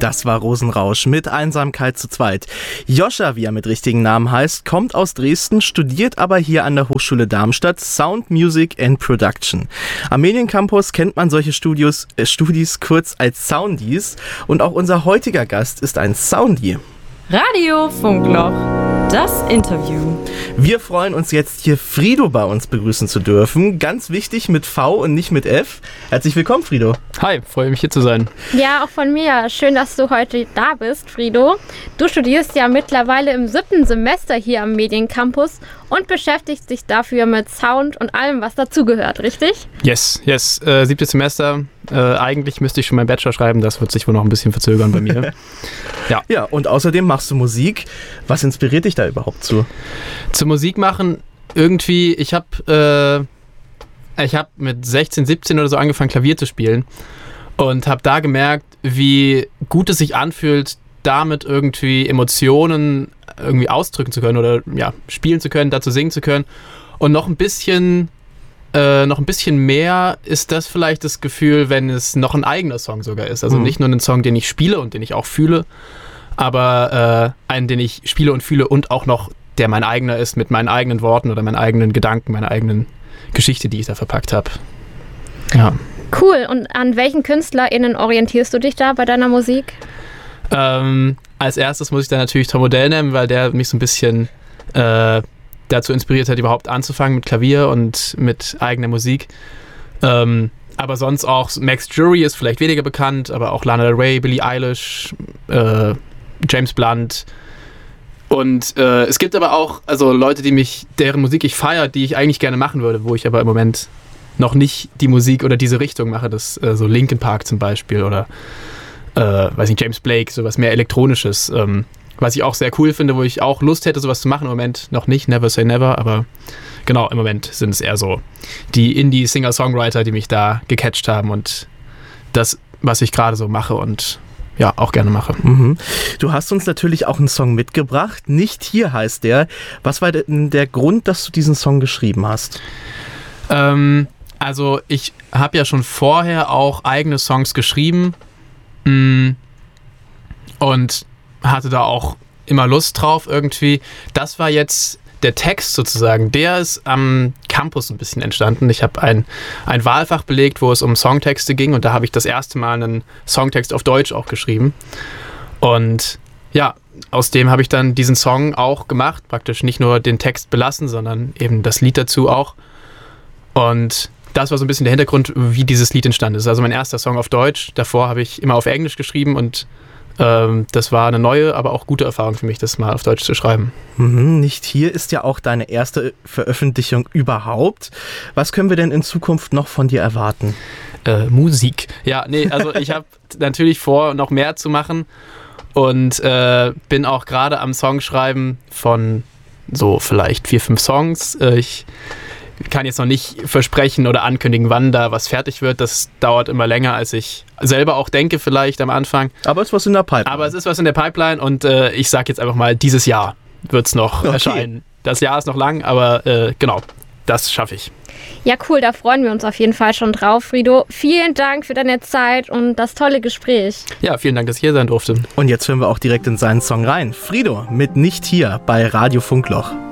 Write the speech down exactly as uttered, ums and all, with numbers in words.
Das war Rosenrausch mit Einsamkeit zu zweit. Joscha, wie er mit richtigen Namen heißt, kommt aus Dresden, studiert aber hier an der Hochschule Darmstadt Sound, Music and Production. Am Mediencampus kennt man solche Studios, äh, Studis kurz als Soundies und auch unser heutiger Gast ist ein Soundie. Radio Funkloch, das Interview. Wir freuen uns jetzt hier Frido bei uns begrüßen zu dürfen. Ganz wichtig mit V und nicht mit F. Herzlich willkommen, Frido. Hi, freue mich hier zu sein. Ja, auch von mir. Schön, dass du heute da bist, Frido. Du studierst ja mittlerweile im siebten Semester hier am Mediencampus und beschäftigst dich dafür mit Sound und allem, was dazugehört, richtig? Yes, yes. Äh, siebtes Semester. Äh, eigentlich müsste ich schon meinen Bachelor schreiben. Das wird sich wohl noch ein bisschen verzögern bei mir. Ja. Ja, und außerdem machst du Musik. Was inspiriert dich da überhaupt zu? Zu Musik machen irgendwie, ich habe äh, ich habe mit sechzehn, siebzehn oder so angefangen, Klavier zu spielen und habe da gemerkt, wie gut es sich anfühlt, damit irgendwie Emotionen irgendwie ausdrücken zu können oder ja, spielen zu können, dazu singen zu können. Und noch ein bisschen äh, noch ein bisschen mehr ist das vielleicht das Gefühl, wenn es noch ein eigener Song sogar ist. Also mhm. nicht nur ein Song, den ich spiele und den ich auch fühle, aber äh, einen, den ich spiele und fühle und auch noch, der mein eigener ist, mit meinen eigenen Worten oder meinen eigenen Gedanken, meiner eigenen Geschichte, die ich da verpackt habe. Ja. Cool. Und an welchen KünstlerInnen orientierst du dich da bei deiner Musik? Ähm, als erstes muss ich da natürlich Tom Odell nennen, weil der mich so ein bisschen äh, dazu inspiriert hat, überhaupt anzufangen mit Klavier und mit eigener Musik. Ähm, aber sonst auch Max Jury ist vielleicht weniger bekannt, aber auch Lana Del Rey, Billie Eilish, äh, James Blunt. Und äh, es gibt aber auch also Leute, die mich, deren Musik ich feiere, die ich eigentlich gerne machen würde, wo ich aber im Moment noch nicht die Musik oder diese Richtung mache. Das äh, so Linkin Park zum Beispiel oder äh, weiß nicht, James Blake, sowas mehr Elektronisches. Ähm, was ich auch sehr cool finde, wo ich auch Lust hätte, sowas zu machen. Im Moment noch nicht, never say never, aber genau, im Moment sind es eher so die Indie-Singer-Songwriter, die mich da gecatcht haben und das, was ich gerade so mache und ja, auch gerne mache. Mhm. Du hast uns natürlich auch einen Song mitgebracht. Nicht hier heißt der. Was war denn der Grund, dass du diesen Song geschrieben hast? Ähm, also ich habe ja schon vorher auch eigene Songs geschrieben mh, und hatte da auch immer Lust drauf irgendwie. Das war jetzt der Text sozusagen, der ist am Campus ein bisschen entstanden. Ich habe ein, ein Wahlfach belegt, wo es um Songtexte ging und da habe ich das erste Mal einen Songtext auf Deutsch auch geschrieben. Und ja, aus dem habe ich dann diesen Song auch gemacht, praktisch nicht nur den Text belassen, sondern eben das Lied dazu auch. Und das war so ein bisschen der Hintergrund, wie dieses Lied entstanden ist. Also mein erster Song auf Deutsch, davor habe ich immer auf Englisch geschrieben und Ähm, das war eine neue, aber auch gute Erfahrung für mich, das mal auf Deutsch zu schreiben. Mhm, Nicht hier ist ja auch deine erste Veröffentlichung überhaupt. Was können wir denn in Zukunft noch von dir erwarten? Äh, Musik. Ja, nee, also ich habe natürlich vor, noch mehr zu machen und äh, bin auch gerade am Songschreiben von so vielleicht vier, fünf Songs. Äh, ich kann jetzt noch nicht versprechen oder ankündigen, wann da was fertig wird. Das dauert immer länger, als ich selber auch denke vielleicht am Anfang. Aber es ist was in der Pipeline. Aber es ist was in der Pipeline und äh, ich sage jetzt einfach mal, dieses Jahr wird es noch okay. erscheinen. Das Jahr ist noch lang, aber äh, genau, das schaffe ich. Ja, cool, da freuen wir uns auf jeden Fall schon drauf, Frido. Vielen Dank für deine Zeit und das tolle Gespräch. Ja, vielen Dank, dass ich hier sein durfte. Und jetzt hören wir auch direkt in seinen Song rein. Frido mit Nicht hier bei Radio Funkloch.